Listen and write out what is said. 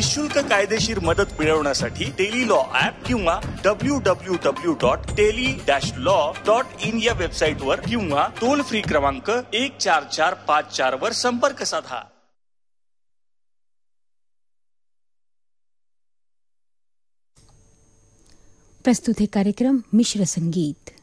निशुल्क कायदेशीर मदत मिळवण्यासाठी टेली लॉ ऍप किंवा www.tele-law.in या वेबसाईटवर किंवा टोल फ्री क्रमांक 14454 वर संपर्क साधा. प्रस्तुत है कार्यक्रम मिश्र संगीत.